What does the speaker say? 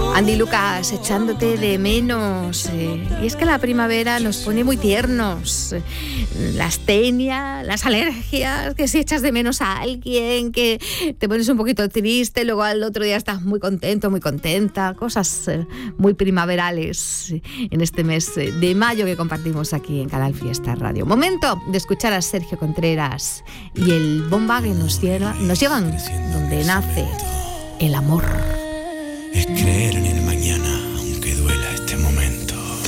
Andy Lucas, echándote de menos. Y es que la primavera nos pone muy tiernos. La astenia, las alergias, que si echas de menos a alguien, que te pones un poquito triste, luego al otro día estás muy contento, muy contenta. Cosas muy primaverales en este mes de mayo que compartimos aquí en Canal Fiesta Radio. Momento de escuchar a Sergio Contreras y el bomba que nos llevan donde nace el amor. Es creer en